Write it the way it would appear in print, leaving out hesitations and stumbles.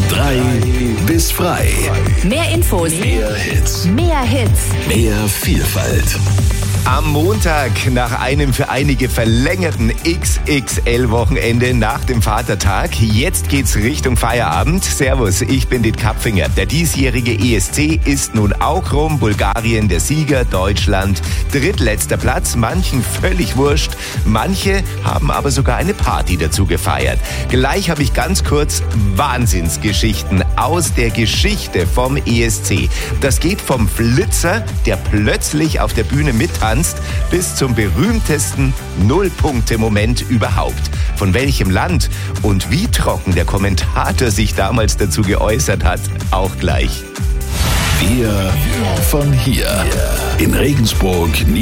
3 bis frei. Mehr Infos, Mehr Hits. mehr Hits. Mehr Vielfalt. Am Montag nach einem für einige verlängerten XXL-Wochenende nach dem Vatertag. Jetzt geht's Richtung Feierabend. Servus, ich bin Dit Kapfinger. Der diesjährige ESC ist nun auch rum. Bulgarien der Sieger, Deutschland drittletzter Platz. Manchen völlig wurscht. Manche haben aber sogar eine Party dazu gefeiert. Gleich habe ich ganz kurz Wahnsinnsgeschichten aus der Geschichte vom ESC. Das geht vom Flitzer, der plötzlich auf der Bühne mittanzt, bis zum berühmtesten Nullpunkte-Moment überhaupt. Von welchem Land und wie trocken der Kommentator sich damals dazu geäußert hat, auch gleich. Wir von hier. In Regensburg,